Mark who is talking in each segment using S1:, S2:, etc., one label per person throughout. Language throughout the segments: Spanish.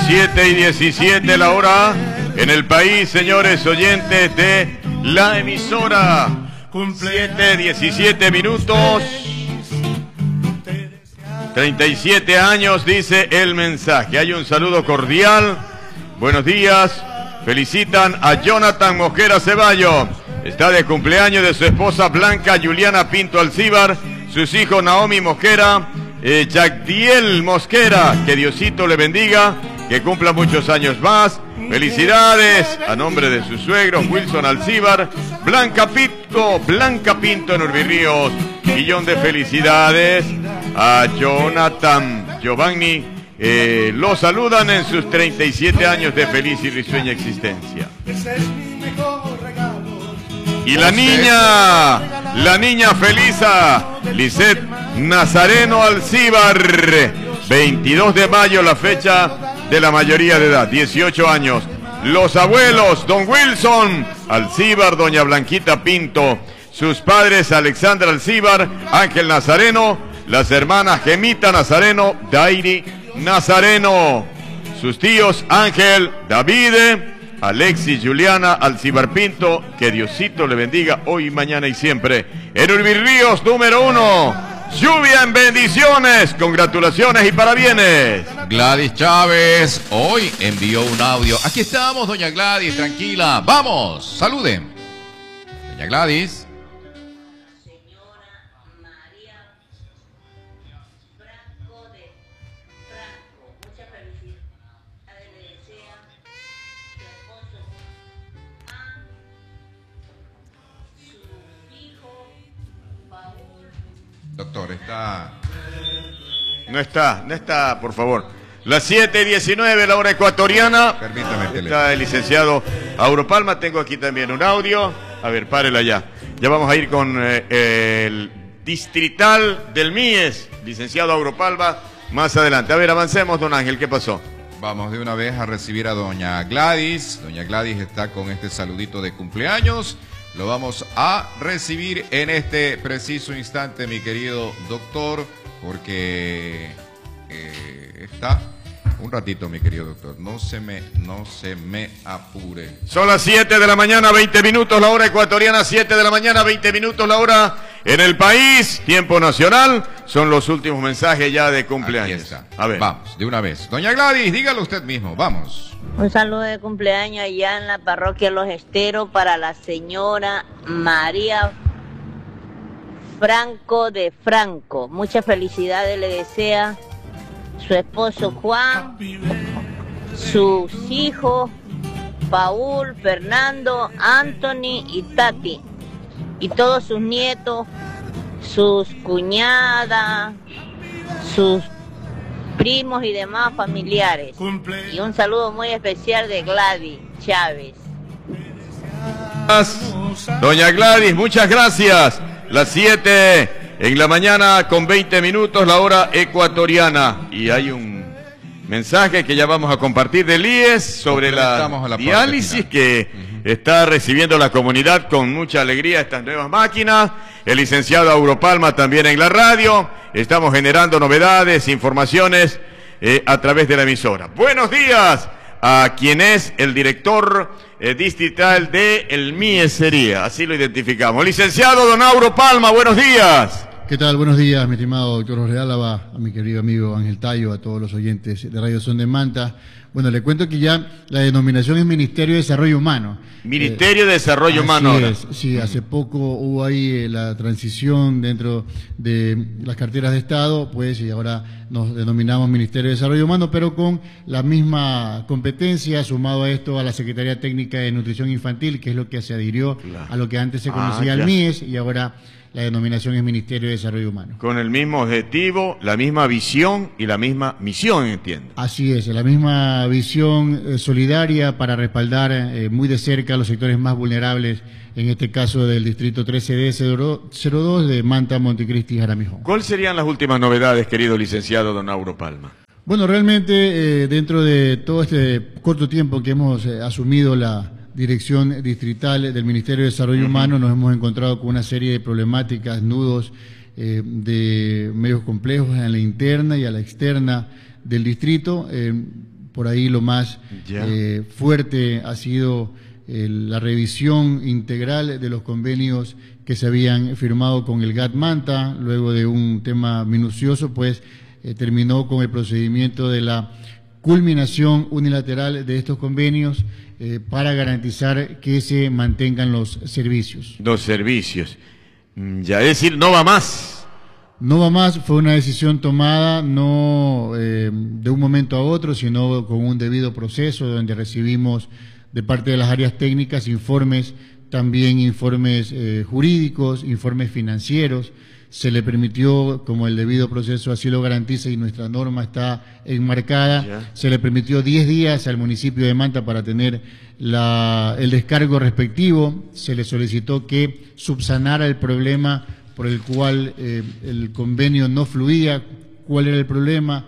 S1: 7:17 la hora en el país, señores oyentes de la emisora. 7:17 minutos. 37 años, dice el mensaje. Hay un saludo cordial. Buenos días. Felicitan a Jonathan Mosquera Ceballos. Está de cumpleaños de su esposa Blanca Juliana Pinto Alcíbar, sus hijos Naomi Mosquera, Jacdiel Mosquera. Que Diosito le bendiga, que cumpla muchos años más. Felicidades a nombre de sus suegros Wilson Alcíbar, Blanca Pinto en Urbirríos. Millón de felicidades a Jonathan Giovanni. Lo saludan en sus 37 años de feliz y risueña existencia. Y la niña Felisa Lisette Nazareno Alcíbar, 22 de mayo, la fecha de la mayoría de edad, 18 años. Los abuelos, don Wilson Alcíbar, doña Blanquita Pinto, sus padres Alexandra Alcíbar, Ángel Nazareno, las hermanas Gemita Nazareno, Dairi Nazareno, sus tíos Ángel, Davide, Alexis, Juliana Alcíbar Pinto. Que Diosito le bendiga hoy, mañana y siempre. En Urbirríos número 1. Lluvia en bendiciones, congratulaciones y parabienes.
S2: Gladys Chávez hoy envió un audio. Aquí estamos, doña Gladys, tranquila. Vamos, saluden. Doña Gladys. Doctor, está...
S1: No está, por favor. Las 7:19, la hora ecuatoriana.
S2: Permítame.
S1: Está el licenciado Auro Palma. Tengo aquí también un audio. A ver, párela ya. Ya vamos a ir con el distrital del MIES, licenciado Auro Palma, más adelante. A ver, avancemos, don Ángel, ¿qué pasó?
S2: Vamos de una vez a recibir a doña Gladys. Doña Gladys está con este saludito de cumpleaños. Lo vamos a recibir en este preciso instante, mi querido doctor, porque está un ratito, mi querido doctor. No se me apure.
S1: Son las 7 de la mañana, 20 minutos, la hora ecuatoriana, 7 de la mañana, 20 minutos, la hora en el país, tiempo nacional. Son los últimos mensajes ya de cumpleaños.
S2: Aquí está.
S1: A ver.
S2: Vamos, de una vez. Doña Gladys, dígalo usted mismo, vamos.
S3: Un saludo de cumpleaños allá en la parroquia Los Esteros para la señora María Franco de Franco. Muchas felicidades le desea su esposo Juan, sus hijos Paul, Fernando, Anthony y Tati, y todos sus nietos, sus cuñadas, sus primos y demás familiares. Y un saludo muy especial de Gladys Chávez.
S1: Doña Gladys, muchas gracias. Las 7 en la mañana con 20 minutos, la hora ecuatoriana. Y hay un mensaje que ya vamos a compartir del IES sobre la diálisis que está recibiendo la comunidad con mucha alegría estas nuevas máquinas. El licenciado Auro Palma también en la radio. Estamos generando novedades, informaciones a través de la emisora. Buenos días a quien es el director distrital de el MIES sería, así lo identificamos. Licenciado don Auro Palma, buenos días.
S4: ¿Qué tal? Buenos días, mi estimado doctor Jorge Álava, a mi querido amigo Ángel Tayo, a todos los oyentes de Radio Son de Manta. Bueno, le cuento que ya la denominación es Ministerio de Desarrollo Humano.
S1: Ministerio de Desarrollo Humano.
S4: Así es, sí, hace poco hubo ahí la transición dentro de las carteras de Estado, pues, y ahora nos denominamos Ministerio de Desarrollo Humano, pero con la misma competencia, sumado a esto a la Secretaría Técnica de Nutrición Infantil, que es lo que se adhirió a lo que antes se conocía el MIES, y ahora la denominación es Ministerio de Desarrollo Humano.
S1: Con el mismo objetivo, la misma visión y la misma misión, entiendo.
S4: Así es, la misma visión solidaria para respaldar muy de cerca a los sectores más vulnerables, en este caso del distrito 13D02 de Manta, Montecristi y Jaramillo.
S1: ¿Cuáles serían las últimas novedades, querido licenciado don Auro Palma?
S4: Bueno, realmente dentro de todo este corto tiempo que hemos asumido la dirección distrital del Ministerio de Desarrollo Humano, nos hemos encontrado con una serie de problemáticas, nudos de medios complejos en la interna y a la externa del distrito. por ahí lo más
S1: Ya.
S4: fuerte ha sido la revisión integral de los convenios que se habían firmado con el GAT Manta. Luego de un tema minucioso, pues terminó con el procedimiento de la culminación unilateral de estos convenios para garantizar que se mantengan los servicios.
S1: Los servicios. Ya, es decir, no va más.
S4: No va más, fue una decisión tomada no de un momento a otro, sino con un debido proceso donde recibimos de parte de las áreas técnicas informes, también informes jurídicos, informes financieros. Se le permitió, como el debido proceso así lo garantiza y nuestra norma está enmarcada,
S1: Ya.
S4: se le permitió 10 días al municipio de Manta para tener el descargo respectivo. Se le solicitó que subsanara el problema por el cual el convenio no fluía. ¿Cuál era el problema?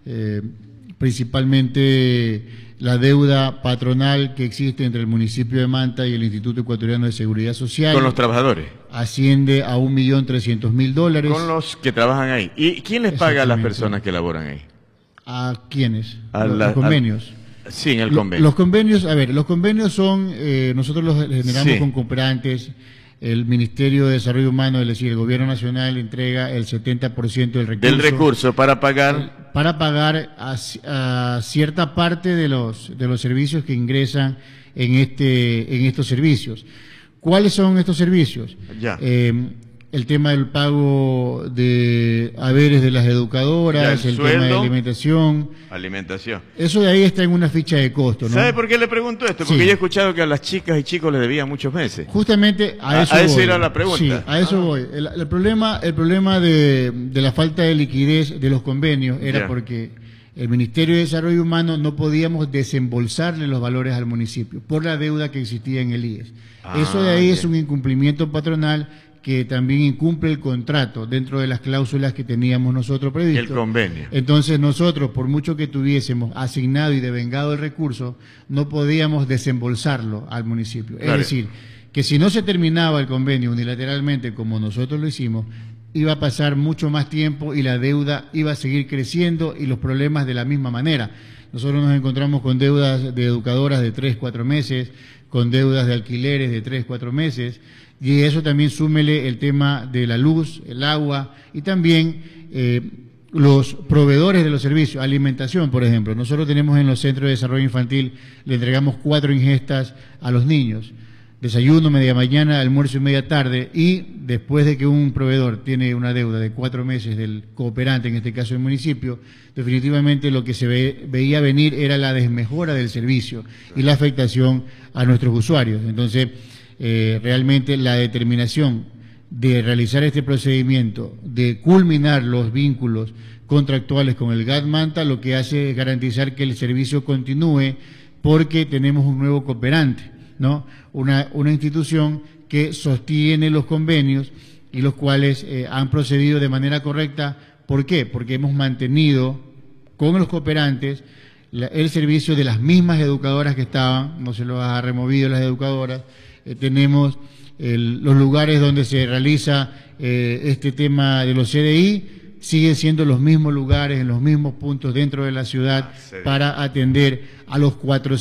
S4: Principalmente la deuda patronal que existe entre el municipio de Manta y el Instituto Ecuatoriano de Seguridad Social.
S1: Con los trabajadores.
S4: Asciende a $1.300.000.
S1: Con los que trabajan ahí. ¿Y quién les paga a las
S4: Exactamente.
S1: personas que laboran ahí?
S4: ¿A quiénes?
S1: A
S4: Los
S1: la-
S4: convenios.
S1: Sí, en el convenio.
S4: Los convenios, a ver, los convenios son, nosotros los generamos
S1: Sí.
S4: con cooperantes. El Ministerio de Desarrollo Humano, es decir, el Gobierno Nacional entrega el 70%
S1: Del recurso para pagar.
S4: para pagar a cierta parte de los servicios que ingresan en estos servicios. ¿Cuáles son estos servicios?
S1: Ya.
S4: El tema del pago de haberes de las educadoras,
S1: Ya, el
S4: tema de
S1: sueldo.
S4: alimentación.
S1: Alimentación.
S4: Eso de ahí está en una ficha de costo, ¿no?
S1: ¿Sabe por qué le pregunto esto? Porque
S4: Sí.
S1: yo he escuchado que a las chicas y chicos les debían muchos meses.
S4: Justamente a eso
S1: eso
S4: voy.
S1: era la pregunta.
S4: Sí, a eso voy. El problema de la falta de liquidez de los convenios era
S1: Ya.
S4: porque el Ministerio de Desarrollo Humano no podíamos desembolsarle los valores al municipio por la deuda que existía en el IES. Eso de ahí
S1: ya.
S4: es un incumplimiento patronal que también incumple el contrato dentro de las cláusulas que teníamos nosotros previsto.
S1: El convenio.
S4: Entonces nosotros, por mucho que tuviésemos asignado y devengado el recurso, no podíamos desembolsarlo al municipio.
S1: Claro.
S4: Es decir, que si no se terminaba el convenio unilateralmente como nosotros lo hicimos, iba a pasar mucho más tiempo y la deuda iba a seguir creciendo y los problemas de la misma manera. Nosotros nos encontramos con deudas de educadoras de 3, 4 meses, con deudas de alquileres de 3, 4 meses, y eso también súmele el tema de la luz, el agua y también los proveedores de los servicios, alimentación, por ejemplo. Nosotros tenemos en los centros de desarrollo infantil, le entregamos 4 ingestas a los niños. Desayuno, media mañana, almuerzo y media tarde, y después de que un proveedor tiene una deuda de 4 meses del cooperante, en este caso el municipio, definitivamente lo que se veía venir era la desmejora del servicio y la afectación a nuestros usuarios. Entonces, realmente la determinación de realizar este procedimiento, de culminar los vínculos contractuales con el GAT Manta, lo que hace es garantizar que el servicio continúe porque tenemos un nuevo cooperante, ¿no? Una institución que sostiene los convenios y los cuales han procedido de manera correcta. ¿Por qué? Porque hemos mantenido con los cooperantes el servicio de las mismas educadoras que estaban, no se los ha removido las educadoras. Tenemos los lugares donde se realiza este tema de los CDI, siguen siendo los mismos lugares, en los mismos puntos dentro de la ciudad para atender a los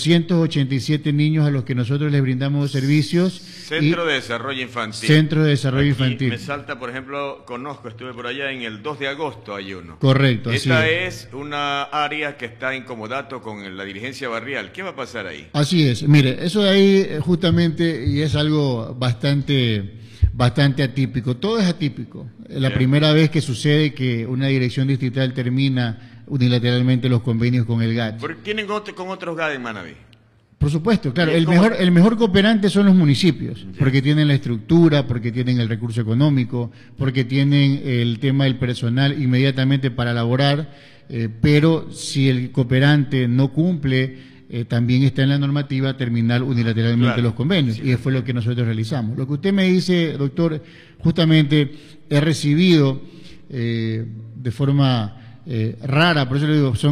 S4: 487 niños a los que nosotros les brindamos servicios.
S1: Centro de Desarrollo Infantil.
S4: Centro de Desarrollo
S1: Aquí
S4: Infantil.
S1: Me salta, por ejemplo, estuve por allá en el 2 de agosto, hay uno.
S4: Correcto, así
S1: Esta
S4: es.
S1: es una área que está en comodato con la dirigencia barrial. ¿Qué va a pasar ahí?
S4: Así es. Mire, eso de ahí justamente, y es algo bastante atípico. Todo es atípico. La
S1: Bien.
S4: primera vez que sucede que una dirección distrital termina unilateralmente los convenios con el GAT.
S1: ¿Por qué tienen con otros GAD en Manabí?
S4: Por supuesto, claro.
S1: ¿Y
S4: El
S1: cómo?
S4: mejor cooperante son los municipios, porque tienen la estructura, porque tienen el recurso económico, porque tienen el tema del personal inmediatamente para elaborar, pero si el cooperante no cumple, también está en la normativa terminar unilateralmente
S1: Claro.
S4: los convenios, y fue lo que nosotros realizamos. Lo que usted me dice, doctor, justamente he recibido de forma rara, por eso le digo, son